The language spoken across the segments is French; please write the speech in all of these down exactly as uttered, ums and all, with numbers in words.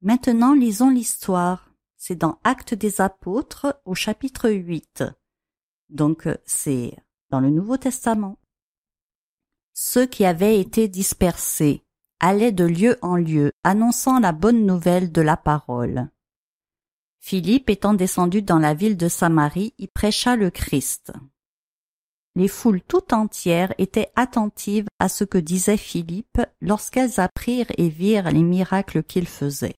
Maintenant, lisons l'histoire. C'est dans Actes des Apôtres au chapitre huit. Donc, c'est dans le Nouveau Testament. Ceux qui avaient été dispersés allaient de lieu en lieu, annonçant la bonne nouvelle de la parole. Philippe, étant descendu dans la ville de Samarie, y prêcha le Christ. Les foules tout entières étaient attentives à ce que disait Philippe lorsqu'elles apprirent et virent les miracles qu'il faisait.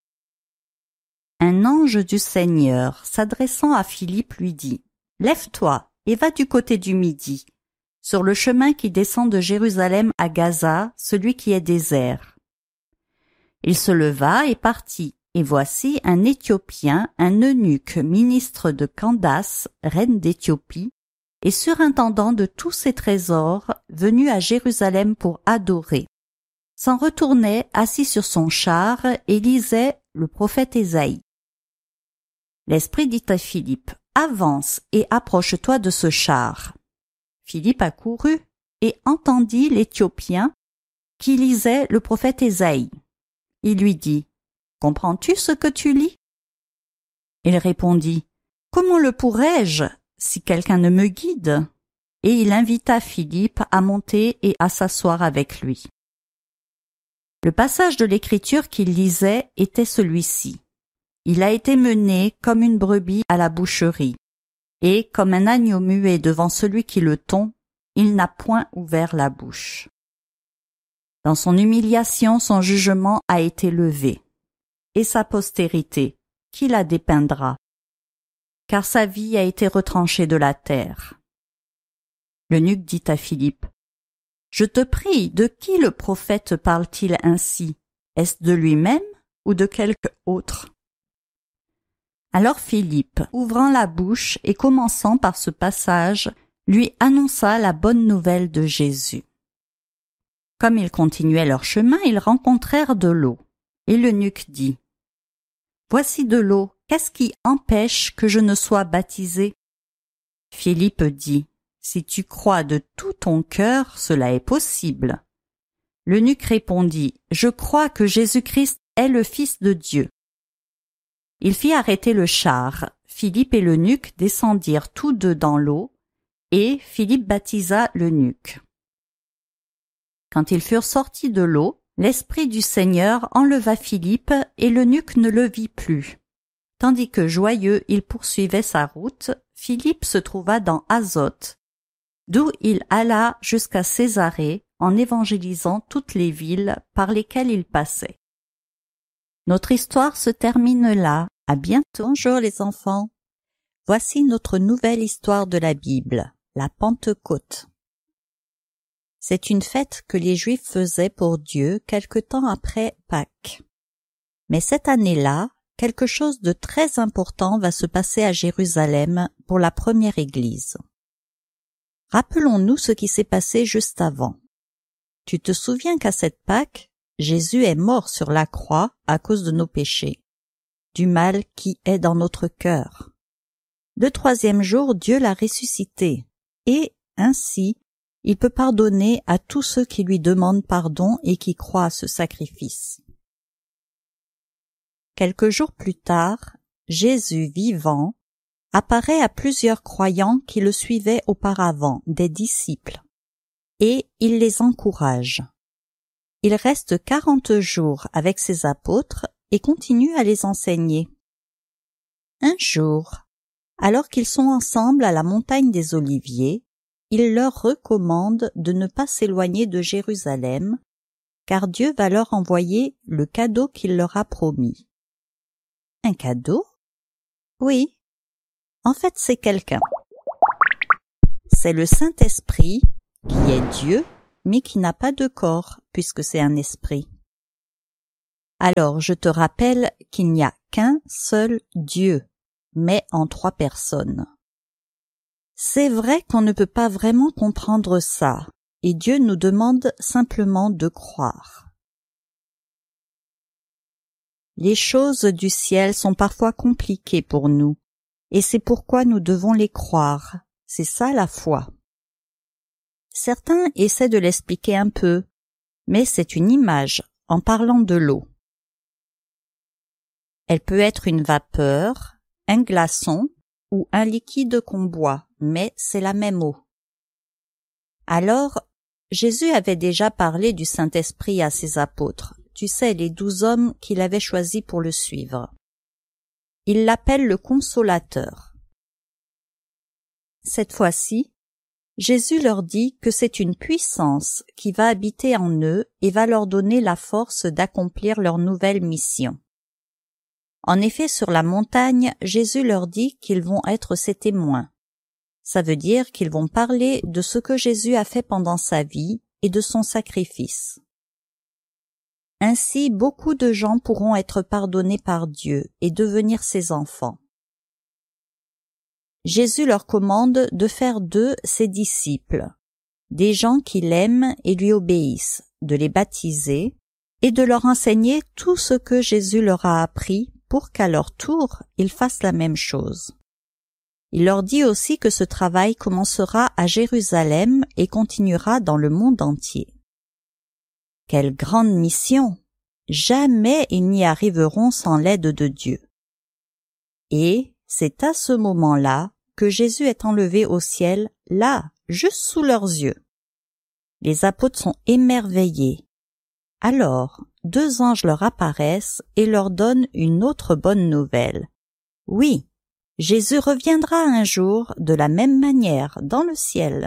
Un ange du Seigneur, s'adressant à Philippe, lui dit « Lève-toi et va du côté du midi, sur le chemin qui descend de Jérusalem à Gaza, celui qui est désert. » Il se leva et partit, et voici un Éthiopien, un eunuque, ministre de Candace, reine d'Éthiopie, et surintendant de tous ses trésors, venu à Jérusalem pour adorer, s'en retournait assis sur son char et lisait le prophète Ésaïe. L'Esprit dit à Philippe, « Avance et approche-toi de ce char. » Philippe accourut et entendit l'Éthiopien qui lisait le prophète Ésaïe. Il lui dit, « Comprends-tu ce que tu lis ?» Il répondit, « Comment le pourrais-je si quelqu'un ne me guide ?» Et il invita Philippe à monter et à s'asseoir avec lui. Le passage de l'Écriture qu'il lisait était celui-ci. Il a été mené comme une brebis à la boucherie, et comme un agneau muet devant celui qui le tond, il n'a point ouvert la bouche. Dans son humiliation, son jugement a été levé, et sa postérité, qui la dépeindra? Car sa vie a été retranchée de la terre. L'eunuque dit à Philippe, « Je te prie, de qui le prophète parle-t-il ainsi? Est-ce de lui-même ou de quelque autre ?» Alors Philippe, ouvrant la bouche et commençant par ce passage, lui annonça la bonne nouvelle de Jésus. Comme ils continuaient leur chemin, ils rencontrèrent de l'eau. Et l'eunuque dit, « Voici de l'eau, qu'est-ce qui empêche que je ne sois baptisé ?» Philippe dit, « Si tu crois de tout ton cœur, cela est possible. » L'eunuque répondit, « Je crois que Jésus-Christ est le Fils de Dieu. » Il fit arrêter le char. Philippe et l'eunuque descendirent tous deux dans l'eau, et Philippe baptisa l'eunuque. Quand ils furent sortis de l'eau, l'Esprit du Seigneur enleva Philippe, et l'eunuque ne le vit plus. Tandis que joyeux il poursuivait sa route, Philippe se trouva dans Azote, d'où il alla jusqu'à Césarée en évangélisant toutes les villes par lesquelles il passait. Notre histoire se termine là. À bientôt. Bonjour les enfants. Voici notre nouvelle histoire de la Bible, la Pentecôte. C'est une fête que les Juifs faisaient pour Dieu quelque temps après Pâques. Mais cette année-là, quelque chose de très important va se passer à Jérusalem pour la première Église. Rappelons-nous ce qui s'est passé juste avant. Tu te souviens qu'à cette Pâques, Jésus est mort sur la croix à cause de nos péchés, du mal qui est dans notre cœur. Le troisième jour, Dieu l'a ressuscité, et, ainsi, il peut pardonner à tous ceux qui lui demandent pardon et qui croient à ce sacrifice. Quelques jours plus tard, Jésus vivant apparaît à plusieurs croyants qui le suivaient auparavant, des disciples, et il les encourage. Il reste quarante jours avec ses apôtres et continue à les enseigner. Un jour, alors qu'ils sont ensemble à la montagne des Oliviers, il leur recommande de ne pas s'éloigner de Jérusalem, car Dieu va leur envoyer le cadeau qu'il leur a promis. Un cadeau? Oui. En fait, c'est quelqu'un. C'est le Saint-Esprit, qui est Dieu, mais qui n'a pas de corps, puisque c'est un esprit. Alors, je te rappelle qu'il n'y a qu'un seul Dieu, mais en trois personnes. C'est vrai qu'on ne peut pas vraiment comprendre ça, et Dieu nous demande simplement de croire. Les choses du ciel sont parfois compliquées pour nous, et c'est pourquoi nous devons les croire. C'est ça la foi. Certains essaient de l'expliquer un peu, mais c'est une image en parlant de l'eau. Elle peut être une vapeur, un glaçon ou un liquide qu'on boit, mais c'est la même eau. Alors, Jésus avait déjà parlé du Saint-Esprit à ses apôtres, tu sais, les douze hommes qu'il avait choisis pour le suivre. Il l'appelle le Consolateur. Cette fois-ci, Jésus leur dit que c'est une puissance qui va habiter en eux et va leur donner la force d'accomplir leur nouvelle mission. En effet, sur la montagne, Jésus leur dit qu'ils vont être ses témoins. Ça veut dire qu'ils vont parler de ce que Jésus a fait pendant sa vie et de son sacrifice. Ainsi, beaucoup de gens pourront être pardonnés par Dieu et devenir ses enfants. Jésus leur commande de faire d'eux ses disciples, des gens qui l'aiment et lui obéissent, de les baptiser et de leur enseigner tout ce que Jésus leur a appris pour qu'à leur tour, ils fassent la même chose. Il leur dit aussi que ce travail commencera à Jérusalem et continuera dans le monde entier. Quelle grande mission! Jamais ils n'y arriveront sans l'aide de Dieu. Et c'est à ce moment-là que Jésus est enlevé au ciel, là, juste sous leurs yeux. Les apôtres sont émerveillés. Alors, deux anges leur apparaissent et leur donnent une autre bonne nouvelle. Oui, Jésus reviendra un jour de la même manière dans le ciel.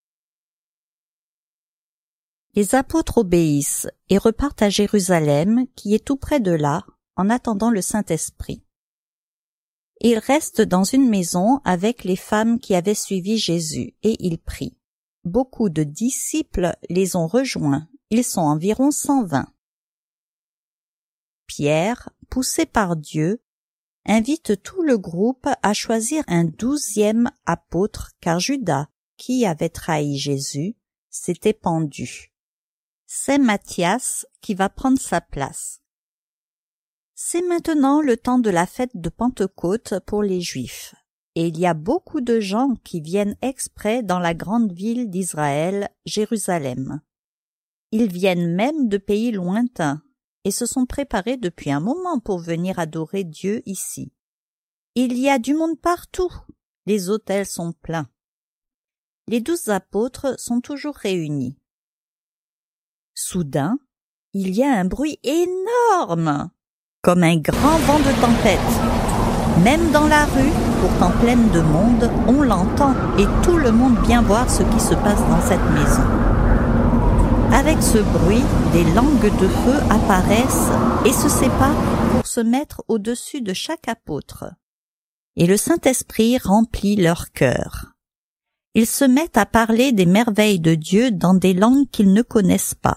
Les apôtres obéissent et repartent à Jérusalem, qui est tout près de là, en attendant le Saint-Esprit. Ils restent dans une maison avec les femmes qui avaient suivi Jésus, et ils prient. Beaucoup de disciples les ont rejoints, ils sont environ cent vingt. Pierre, poussé par Dieu, invite tout le groupe à choisir un douzième apôtre, car Judas, qui avait trahi Jésus, s'était pendu. C'est Matthias qui va prendre sa place. C'est maintenant le temps de la fête de Pentecôte pour les Juifs, et il y a beaucoup de gens qui viennent exprès dans la grande ville d'Israël, Jérusalem. Ils viennent même de pays lointains, et se sont préparés depuis un moment pour venir adorer Dieu ici. Il y a du monde partout, les autels sont pleins. Les douze apôtres sont toujours réunis. Soudain, il y a un bruit énorme, comme un grand vent de tempête. Même dans la rue, pourtant pleine de monde, on l'entend et tout le monde vient voir ce qui se passe dans cette maison. Avec ce bruit, des langues de feu apparaissent et se séparent pour se mettre au-dessus de chaque apôtre. Et le Saint-Esprit remplit leur cœur. Ils se mettent à parler des merveilles de Dieu dans des langues qu'ils ne connaissent pas.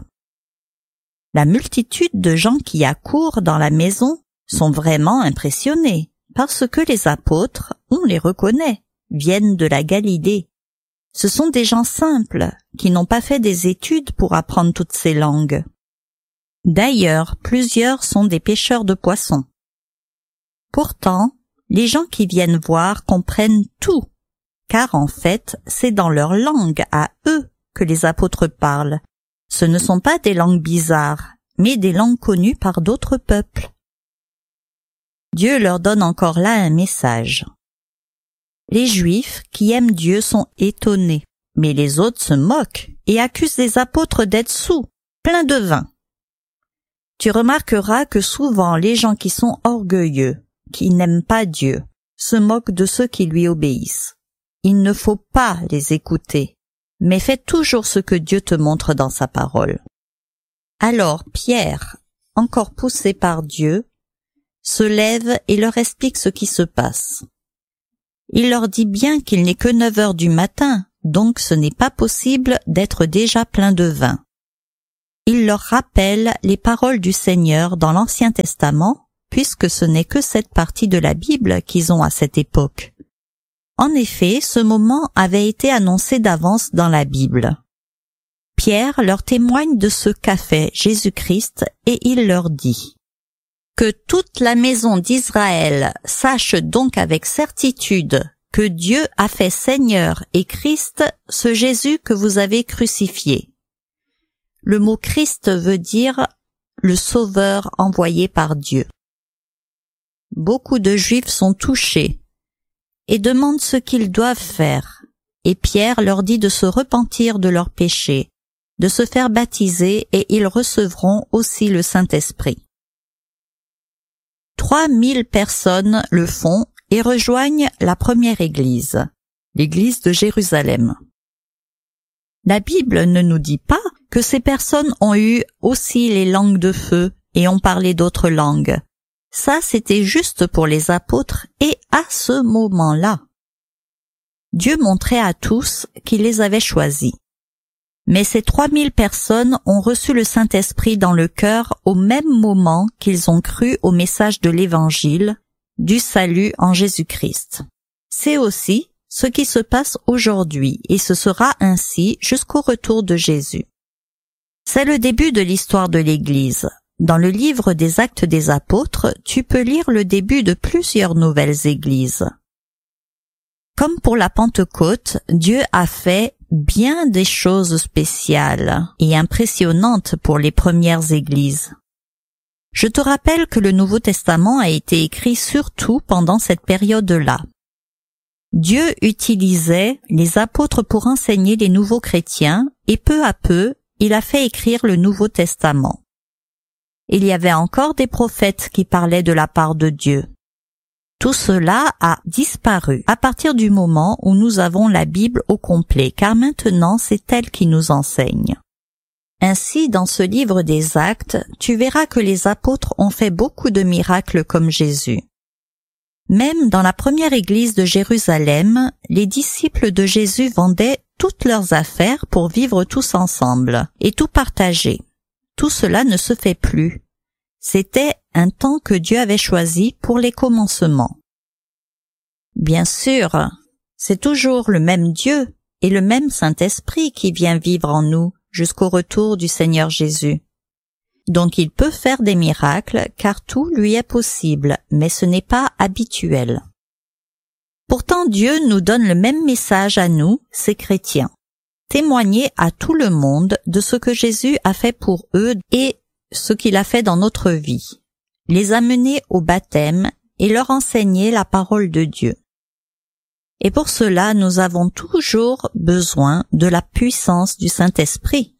La multitude de gens qui accourent dans la maison sont vraiment impressionnés parce que les apôtres, on les reconnaît, viennent de la Galilée. Ce sont des gens simples qui n'ont pas fait des études pour apprendre toutes ces langues. D'ailleurs, plusieurs sont des pêcheurs de poissons. Pourtant, les gens qui viennent voir comprennent tout, car en fait, c'est dans leur langue à eux que les apôtres parlent. Ce ne sont pas des langues bizarres, mais des langues connues par d'autres peuples. Dieu leur donne encore là un message. Les Juifs qui aiment Dieu sont étonnés, mais les autres se moquent et accusent les apôtres d'être saouls, pleins de vin. Tu remarqueras que souvent les gens qui sont orgueilleux, qui n'aiment pas Dieu, se moquent de ceux qui lui obéissent. Il ne faut pas les écouter, mais fais toujours ce que Dieu te montre dans sa parole. Alors Pierre, encore poussé par Dieu, se lève et leur explique ce qui se passe. Il leur dit bien qu'il n'est que neuf heures du matin, donc ce n'est pas possible d'être déjà plein de vin. Il leur rappelle les paroles du Seigneur dans l'Ancien Testament, puisque ce n'est que cette partie de la Bible qu'ils ont à cette époque. En effet, ce moment avait été annoncé d'avance dans la Bible. Pierre leur témoigne de ce qu'a fait Jésus-Christ et il leur dit « Que toute la maison d'Israël sache donc avec certitude que Dieu a fait Seigneur et Christ ce Jésus que vous avez crucifié. » Le mot Christ veut dire le Sauveur envoyé par Dieu. beaucoup de Juifs sont touchés et demandent ce qu'ils doivent faire. Et Pierre leur dit de se repentir de leurs péchés, de se faire baptiser et ils recevront aussi le Saint-Esprit. Trois mille personnes le font et rejoignent la première église, l'église de Jérusalem. La Bible ne nous dit pas que ces personnes ont eu aussi les langues de feu et ont parlé d'autres langues. Ça, c'était juste pour les apôtres et à ce moment-là. Dieu montrait à tous qu'il les avait choisis. Mais ces trois mille personnes ont reçu le Saint-Esprit dans le cœur au même moment qu'ils ont cru au message de l'Évangile, du salut en Jésus-Christ. C'est aussi ce qui se passe aujourd'hui et ce sera ainsi jusqu'au retour de Jésus. C'est le début de l'histoire de l'Église. Dans le livre des Actes des Apôtres, tu peux lire le début de plusieurs nouvelles églises. Comme pour la Pentecôte, Dieu a fait bien des choses spéciales et impressionnantes pour les premières églises. Je te rappelle que le Nouveau Testament a été écrit surtout pendant cette période-là. Dieu utilisait les apôtres pour enseigner les nouveaux chrétiens et peu à peu, il a fait écrire le Nouveau Testament. Il y avait encore des prophètes qui parlaient de la part de Dieu. Tout cela a disparu à partir du moment où nous avons la Bible au complet, car maintenant c'est elle qui nous enseigne. Ainsi, dans ce livre des Actes, tu verras que les apôtres ont fait beaucoup de miracles comme Jésus. Même dans la première église de Jérusalem, les disciples de Jésus vendaient toutes leurs affaires pour vivre tous ensemble et tout partager. Tout cela ne se fait plus. C'était un temps que Dieu avait choisi pour les commencements. Bien sûr, c'est toujours le même Dieu et le même Saint-Esprit qui vient vivre en nous jusqu'au retour du Seigneur Jésus. Donc il peut faire des miracles car tout lui est possible, mais ce n'est pas habituel. Pourtant Dieu nous donne le même message à nous, ces chrétiens. Témoigner à tout le monde de ce que Jésus a fait pour eux et ce qu'il a fait dans notre vie. Les amener au baptême et leur enseigner la parole de Dieu. Et pour cela, nous avons toujours besoin de la puissance du Saint-Esprit.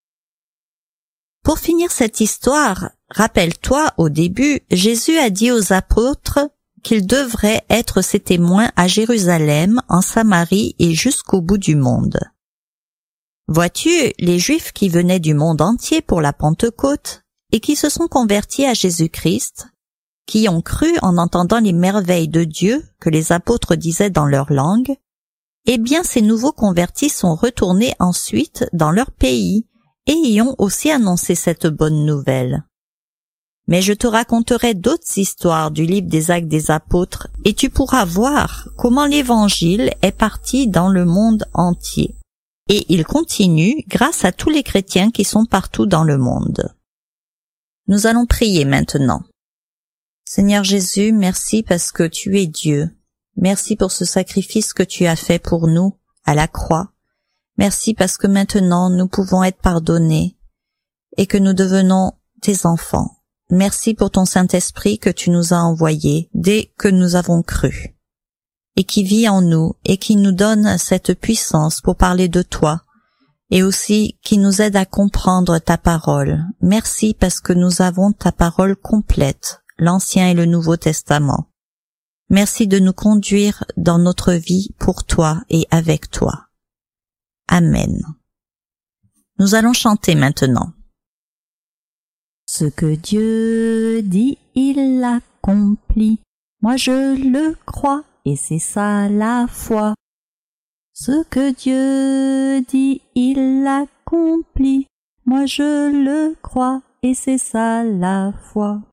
Pour finir cette histoire, rappelle-toi, au début, Jésus a dit aux apôtres qu'ils devraient être ses témoins à Jérusalem, en Samarie et jusqu'au bout du monde. Vois-tu, les Juifs qui venaient du monde entier pour la Pentecôte et qui se sont convertis à Jésus-Christ, qui ont cru en entendant les merveilles de Dieu que les apôtres disaient dans leur langue, eh bien ces nouveaux convertis sont retournés ensuite dans leur pays et y ont aussi annoncé cette bonne nouvelle. Mais je te raconterai d'autres histoires du livre des Actes des Apôtres et tu pourras voir comment l'Évangile est parti dans le monde entier. Et il continue grâce à tous les chrétiens qui sont partout dans le monde. Nous allons prier maintenant. Seigneur Jésus, merci parce que tu es Dieu. Merci pour ce sacrifice que tu as fait pour nous à la croix. Merci parce que maintenant nous pouvons être pardonnés et que nous devenons tes enfants. Merci pour ton Saint-Esprit que tu nous as envoyé dès que nous avons cru et qui vit en nous et qui nous donne cette puissance pour parler de toi et aussi qui nous aide à comprendre ta parole. Merci parce que nous avons ta parole complète, l'Ancien et le Nouveau Testament. Merci de nous conduire dans notre vie pour toi et avec toi. Amen. Nous allons chanter maintenant. Ce que Dieu dit, il l'accomplit. Moi je le crois et c'est ça la foi. Ce que Dieu dit, il l'accomplit. Moi je le crois et c'est ça la foi.